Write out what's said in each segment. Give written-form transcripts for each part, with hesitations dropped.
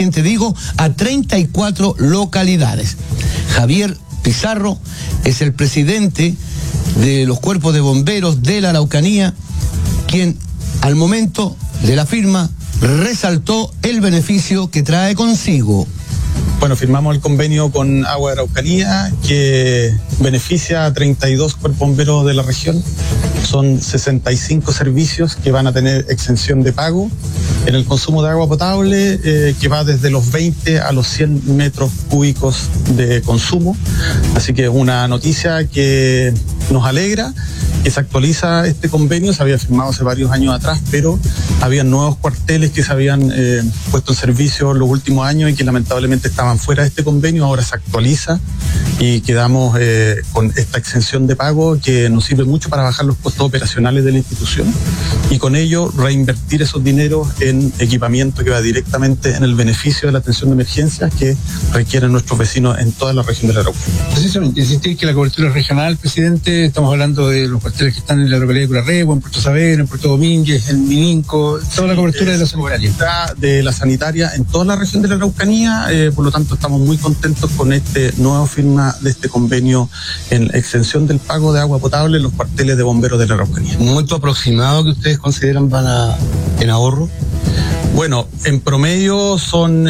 te digo, a 34 localidades. Javier Pizarro es el presidente de los cuerpos de bomberos de la Araucanía, quien al momento de la firma resaltó el beneficio que trae consigo. Bueno, firmamos el convenio con Agua de Araucanía que beneficia a 32 cuerpos bomberos de la región. Son 65 servicios que van a tener exención de pago en el consumo de agua potable, que va desde los 20 a los 100 metros cúbicos de consumo. Así que es una noticia que nos alegra, que se actualiza este convenio. Se había firmado hace varios años atrás, pero había nuevos cuarteles que se habían puesto en servicio en los últimos años y que lamentablemente estaban fuera de este convenio. Ahora se actualiza y quedamos con esta exención de pago que nos sirve mucho para bajar los costos operacionales de la institución y con ello reinvertir esos dineros en equipamiento que va directamente en el beneficio de la atención de emergencias que requieren nuestros vecinos en toda la región de la Araucanía. Precisamente, insistir que la cobertura es regional, presidente. Estamos hablando de los cuarteles que están en la localidad de Curarrehue, en Puerto Saavedra, en Puerto Domínguez, en Mininco, toda la cobertura de la sanitaria. De la sanitaria en toda la región de la Araucanía, por lo tanto estamos muy contentos con este nueva firma de este convenio en exención del pago de agua potable en los cuarteles de bomberos de la Araucanía. ¿Un monto aproximado que ustedes consideran en ahorro? Bueno, en promedio son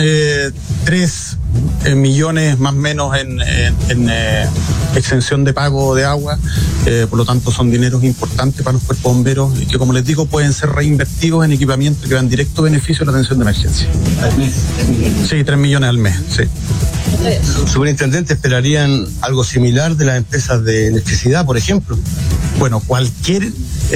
3 millones más o menos en exención de pago de agua, por lo tanto son dineros importantes para los cuerpos bomberos y que, como les digo, pueden ser reinvertidos en equipamiento que dan directo beneficio a la atención de emergencia. ¿Al mes? Sí, 3 millones al mes, sí. Superintendente, ¿esperarían algo similar de las empresas de electricidad, por ejemplo? Bueno, cualquier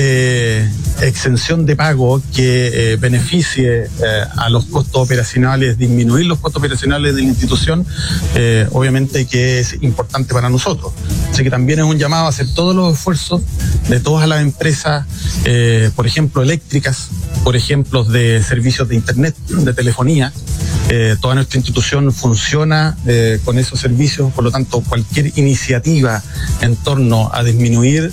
exención de pago que beneficie a los costos operacionales, disminuir los costos operacionales de la institución, obviamente que es importante para nosotros. Así que también es un llamado a hacer todos los esfuerzos de todas las empresas, por ejemplo, eléctricas, por ejemplo, de servicios de internet, de telefonía. Toda nuestra institución funciona con esos servicios, por lo tanto cualquier iniciativa en torno a disminuir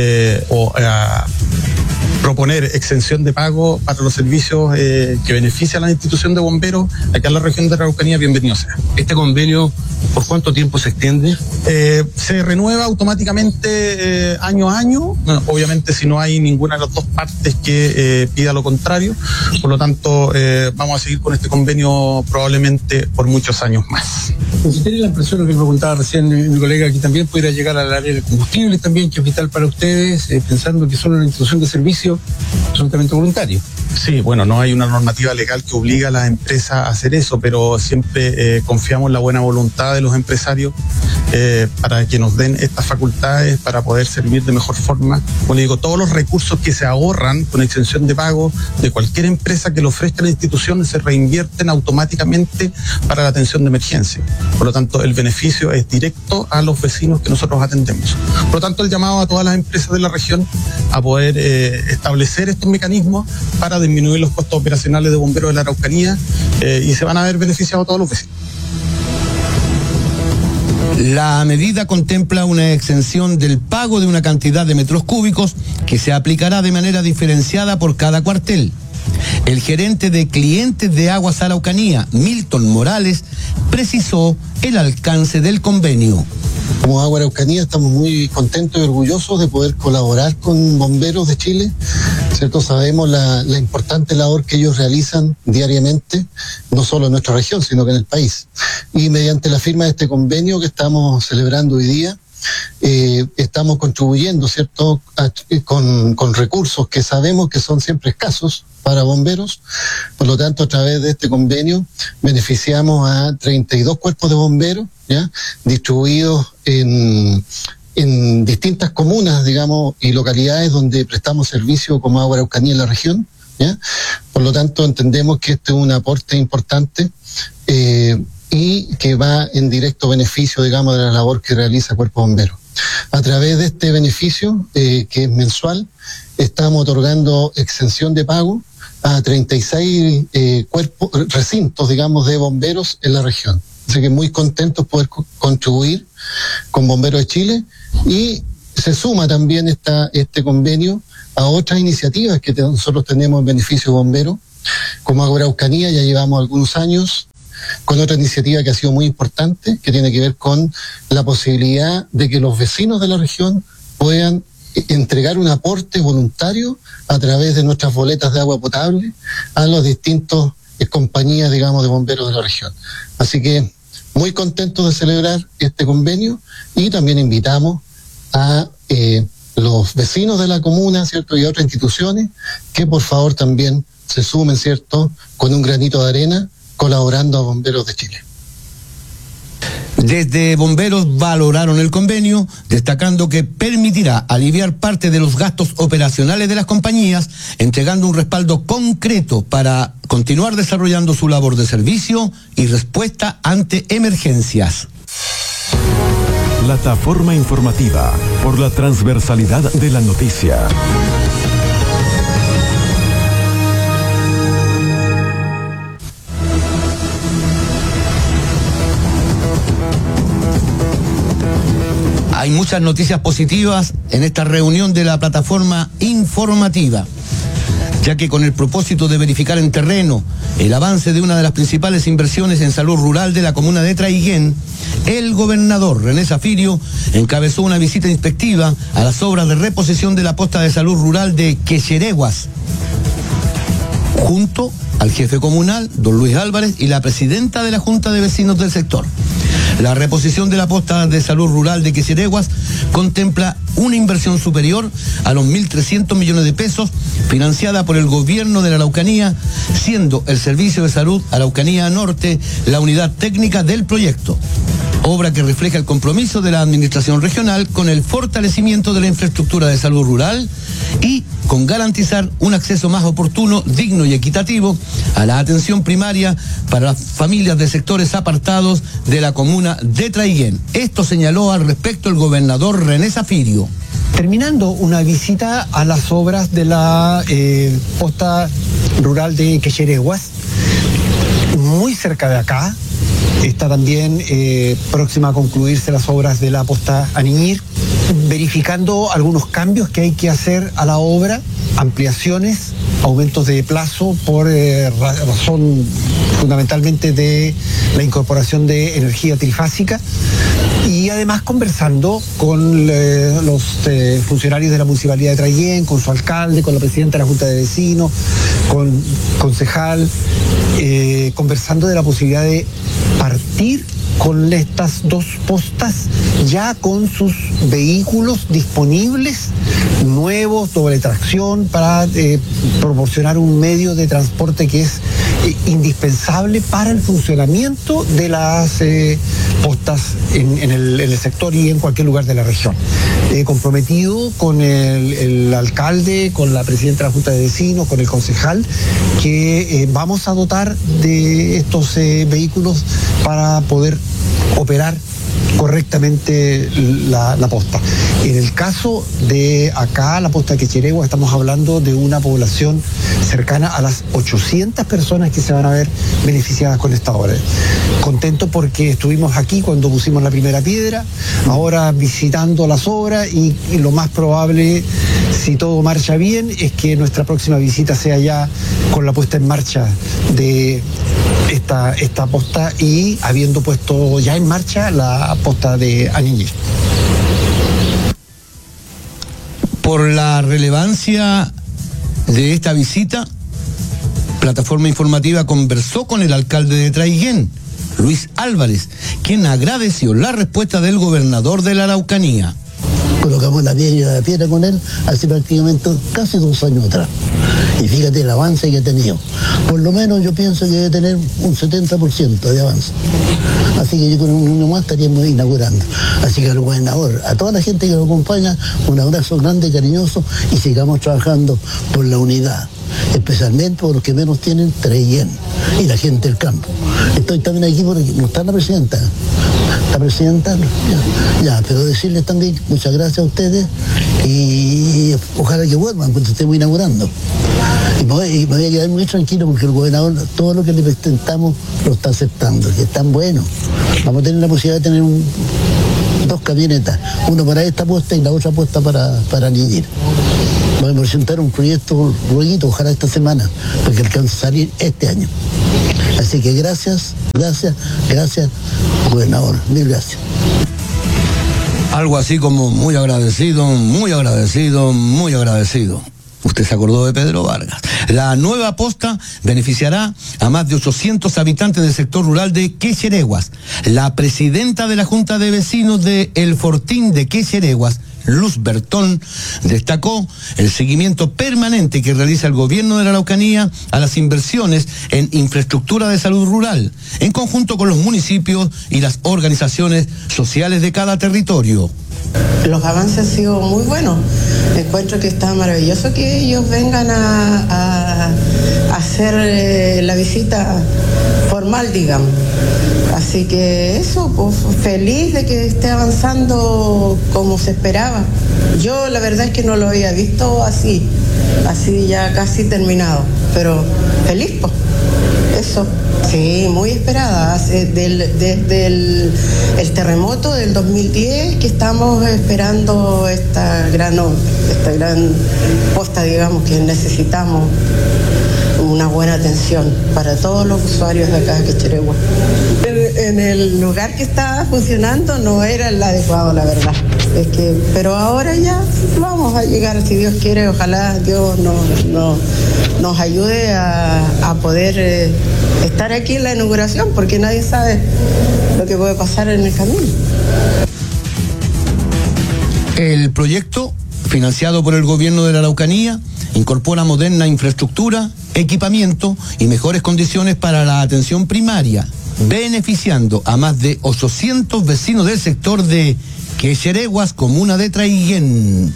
o a proponer exención de pago para los servicios que benefician a la institución de bomberos acá en la región de la Araucanía, bienvenido sea. ¿Este convenio por cuánto tiempo se extiende? Se renueva automáticamente año a año, obviamente si no hay ninguna de las dos partes que pida lo contrario, por lo tanto vamos a seguir con este convenio probablemente por muchos años más. Si tiene la impresión, lo que me preguntaba recién mi colega, que también pudiera llegar al área del combustible también, que es vital para ustedes, pensando que son una institución de servicio absolutamente voluntario. Sí, bueno, no hay una normativa legal que obliga a las empresas a hacer eso, pero siempre confiamos en la buena voluntad de los empresarios para que nos den estas facultades para poder servir de mejor forma. Como digo, todos los recursos que se ahorran con exención de pago de cualquier empresa que lo ofrezca a la institución se reinvierten automáticamente para la atención de emergencia. Por lo tanto, el beneficio es directo a los vecinos que nosotros atendemos. Por lo tanto, el llamado a todas las empresas de la región a poder establecer estos mecanismos para disminuir los costos operacionales de bomberos de la Araucanía y se van a ver beneficiados todos los vecinos. La medida contempla una exención del pago de una cantidad de metros cúbicos que se aplicará de manera diferenciada por cada cuartel. El gerente de clientes de Aguas Araucanía, Milton Morales, precisó el alcance del convenio. Como Agua Araucanía estamos muy contentos y orgullosos de poder colaborar con bomberos de Chile, ¿cierto? Sabemos la importante labor que ellos realizan diariamente, no solo en nuestra región, sino que en el país. Y mediante la firma de este convenio que estamos celebrando hoy día, estamos contribuyendo, ¿cierto?, con recursos que sabemos que son siempre escasos para bomberos. Por lo tanto, a través de este convenio beneficiamos a 32 cuerpos de bomberos, ¿ya?, distribuidos en distintas comunas, digamos, y localidades donde prestamos servicio como Agua Araucanía en la región, ¿ya? Por lo tanto, entendemos que este es un aporte importante y que va en directo beneficio, digamos, de la labor que realiza Cuerpo Bombero. A través de este beneficio, que es mensual, estamos otorgando exención de pago a 36 recintos, digamos, de bomberos en la región. Así que muy contentos poder contribuir con Bomberos de Chile, y se suma también este convenio a otras iniciativas que nosotros tenemos en beneficio bombero. Como Agua Araucanía ya llevamos algunos años con otra iniciativa que ha sido muy importante, que tiene que ver con la posibilidad de que los vecinos de la región puedan entregar un aporte voluntario a través de nuestras boletas de agua potable a los distintos compañías, digamos, de bomberos de la región. Así que muy contentos de celebrar este convenio y también invitamos a los vecinos de la comuna, ¿cierto? Y a otras instituciones que por favor también se sumen, ¿cierto? Con un granito de arena, colaborando a Bomberos de Chile. Desde Bomberos valoraron el convenio, destacando que permitirá aliviar parte de los gastos operacionales de las compañías, entregando un respaldo concreto para continuar desarrollando su labor de servicio y respuesta ante emergencias. Plataforma informativa por la transversalidad de la noticia. Hay muchas noticias positivas en esta reunión de la plataforma informativa, ya que con el propósito de verificar en terreno el avance de una de las principales inversiones en salud rural de la comuna de Traiguén, el gobernador René Zafirio encabezó una visita inspectiva a las obras de reposición de la posta de salud rural de Quechereguas, junto al jefe comunal, don Luis Álvarez, y la presidenta de la Junta de Vecinos del sector. La reposición de la posta de salud rural de Quechereguas contempla una inversión superior a los 1.300 millones de pesos, financiada por el gobierno de la Araucanía, siendo el Servicio de Salud Araucanía Norte la unidad técnica del proyecto. Obra que refleja el compromiso de la administración regional con el fortalecimiento de la infraestructura de salud rural y con garantizar un acceso más oportuno, digno y equitativo a la atención primaria para las familias de sectores apartados de la comuna de Traiguén. Esto señaló al respecto el gobernador René Zafirio. Terminando una visita a las obras de la posta rural de Quechereguas, muy cerca de acá. Está también próxima a concluirse las obras de la posta Aniñir, verificando algunos cambios que hay que hacer a la obra, ampliaciones, aumentos de plazo por razón fundamentalmente de la incorporación de energía trifásica, y además conversando con los funcionarios de la Municipalidad de Traiguén, con su alcalde, con la presidenta de la Junta de Vecinos, con concejal, conversando de la posibilidad de partir con estas dos postas ya con sus vehículos disponibles, nuevos, doble tracción, para proporcionar un medio de transporte que es indispensable para el funcionamiento de las postas en el sector y en cualquier lugar de la región. Comprometido con el alcalde, con la presidenta de la Junta de Vecinos, con el concejal, que vamos a dotar de estos vehículos para poder operar correctamente la posta. En el caso de acá, la posta de Quechereguas, estamos hablando de una población cercana a las 800 personas que se van a ver beneficiadas con esta obra. Contento porque estuvimos aquí cuando pusimos la primera piedra, ahora visitando las obras y lo más probable, si todo marcha bien, es que nuestra próxima visita sea ya con la puesta en marcha de esta posta y habiendo puesto ya en marcha la posta de Aniñir. Por la relevancia de esta visita, Plataforma Informativa conversó con el alcalde de Traiguén, Luis Álvarez, quien agradeció la respuesta del gobernador de la Araucanía. Colocamos la piedra con él hace prácticamente casi 2 años atrás. Y fíjate el avance que ha tenido. Por lo menos yo pienso que debe tener un 70% de avance. Así que yo con un año más estaríamos inaugurando. Así que al gobernador, a toda la gente que lo acompaña, un abrazo grande, cariñoso, y sigamos trabajando por la unidad, especialmente por los que menos tienen, Traiguén y la gente del campo. Estoy también aquí porque no está la presidenta. La presidenta, ya, pero decirles también muchas gracias a ustedes y ojalá que vuelvan cuando estemos inaugurando. Y me voy a quedar muy tranquilo porque el gobernador, todo lo que le presentamos lo está aceptando, que es tan bueno. Vamos a tener la posibilidad de tener 2 camionetas, uno para esta puesta y la otra puesta para Aniñir. Vamos a presentar un proyecto luego, ojalá esta semana, porque alcance a salir este año. Así que gracias, gobernador. Mil gracias. Algo así como muy agradecido. Usted se acordó de Pedro Vargas. La nueva posta beneficiará a más de 800 habitantes del sector rural de Quechereguas. La presidenta de la Junta de Vecinos de El Fortín de Quechereguas, Luz Bertón, destacó el seguimiento permanente que realiza el gobierno de la Araucanía a las inversiones en infraestructura de salud rural, en conjunto con los municipios y las organizaciones sociales de cada territorio. Los avances han sido muy buenos. Encuentro que está maravilloso que ellos vengan a hacer la visita formal, digamos. Así que eso, pues feliz de que esté avanzando como se esperaba. Yo la verdad es que no lo había visto así ya casi terminado, pero feliz, pues. Eso, sí, muy esperada. Desde el terremoto del 2010 que estamos esperando esta gran posta, digamos, que necesitamos una buena atención para todos los usuarios de acá de Quecheregua. En el lugar que estaba funcionando no era el adecuado, la verdad. Pero ahora ya vamos a llegar, si Dios quiere, ojalá Dios nos ayude a poder estar aquí en la inauguración, porque nadie sabe lo que puede pasar en el camino. El proyecto, financiado por el gobierno de la Araucanía, incorpora moderna infraestructura, equipamiento y mejores condiciones para la atención primaria, beneficiando a más de 800 vecinos del sector de Quechereguas, comuna de Traiguén.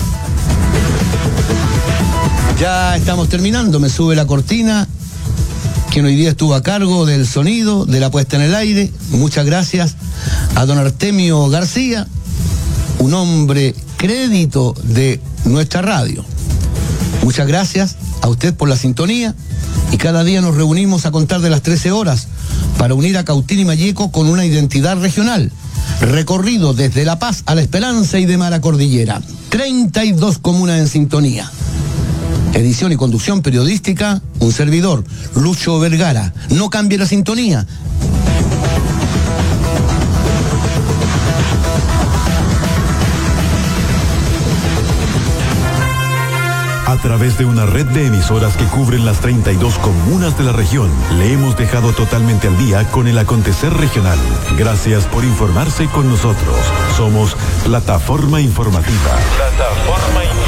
Ya estamos terminando, me sube la cortina, quien hoy día estuvo a cargo del sonido, de la puesta en el aire. Muchas gracias a don Artemio García, un hombre crédito de nuestra radio. Muchas gracias a usted por la sintonía, y cada día nos reunimos a contar de las 13 horas para unir a Cautín y Malleco con una identidad regional. Recorrido desde La Paz a La Esperanza y de mar a Cordillera. 32 comunas en sintonía. Edición y conducción periodística, un servidor, Lucho Vergara. No cambie la sintonía. A través de una red de emisoras que cubren las 32 comunas de la región, le hemos dejado totalmente al día con el acontecer regional. Gracias por informarse con nosotros. Somos Plataforma Informativa.